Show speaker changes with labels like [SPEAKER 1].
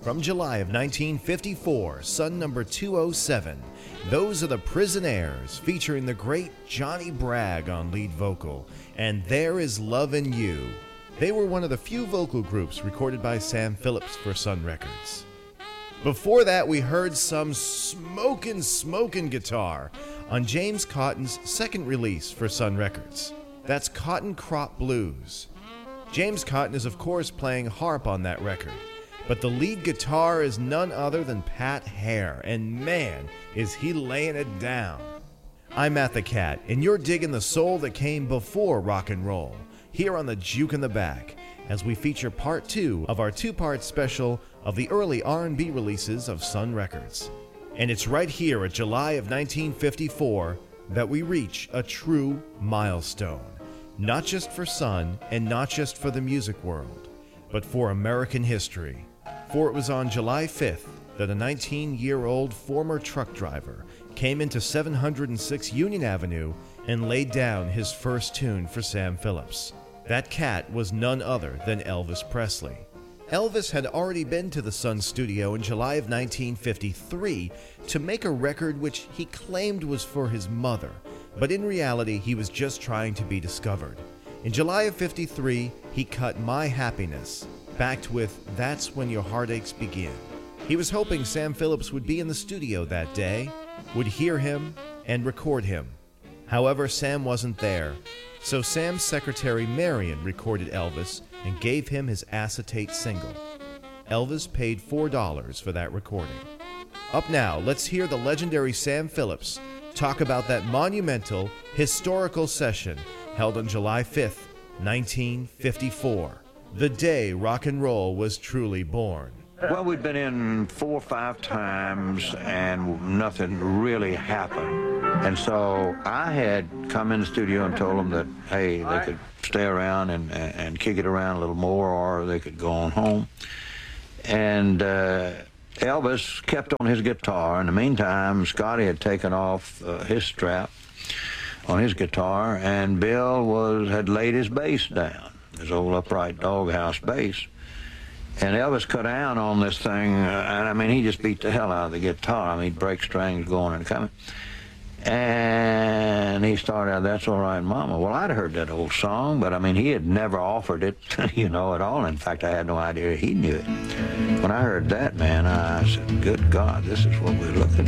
[SPEAKER 1] From July of 1954, Sun number 207, those are the Prisonaires, featuring the great Johnny Bragg on lead vocal, and There Is Love in You. They were one of the few vocal groups recorded by Sam Phillips for Sun Records. Before that, we heard some smokin' guitar on James Cotton's second release for Sun Records. That's Cotton Crop Blues. James Cotton is of course playing harp on that record, but the lead guitar is none other than Pat Hare, and man, is he laying it down. I'm Matt the Cat, and you're digging the soul that came before rock and roll, here on the Juke in the Back, as we feature part 2 of our 2-part special of the early R&B releases of Sun Records. And it's right here at July of 1954 that we reach a true milestone, not just for Sun and not just for the music world, but for American history. For it was on July 5th that a 19-year-old former truck driver came into 706 Union Avenue and laid down his first tune for Sam Phillips. That cat was none other than Elvis Presley. Elvis had already been to the Sun studio in July of 1953 to make a record which he claimed was for his mother, but in reality he was just trying to be discovered. In July of 53, he cut My Happiness, backed with That's When Your Heartaches Begin. He was hoping Sam Phillips would be in the studio that day, would hear him, and record him. However, Sam wasn't there, so Sam's secretary Marion recorded Elvis and gave him his acetate single. Elvis paid $4 for that recording. Up now, let's hear the legendary Sam Phillips talk about that monumental, historical session held on July 5th, 1954, the day rock and roll was truly born.
[SPEAKER 2] Well, we'd been in 4 or 5 times and nothing really happened. And so I had come in the studio and told them that, hey, they could stay around and kick it around a little more, or they could go on home. And Elvis kept on his guitar. In the meantime, Scotty had taken off his strap on his guitar, and Bill had laid his bass down, his old upright doghouse bass. And Elvis cut down on this thing, and I mean, he just beat the hell out of the guitar. I mean, he'd break strings going and coming. And he started out, That's All Right, Mama. Well, I'd heard that old song, but I mean, he had never offered it, at all. In fact, I had no idea he knew it. When I heard that, man, I said, good God, this is what we're looking